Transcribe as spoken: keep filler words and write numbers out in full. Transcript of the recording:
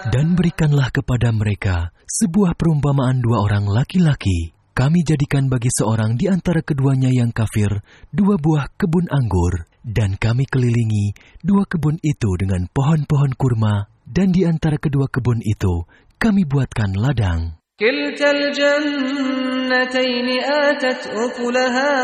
Dan berikanlah kepada mereka sebuah perumpamaan dua orang laki-laki. Kami jadikan bagi seorang di antara keduanya yang kafir dua buah kebun anggur, dan kami kelilingi dua kebun itu dengan pohon-pohon kurma, dan di antara kedua kebun itu kami buatkan ladang. كلتا الجنتين آتت أكلها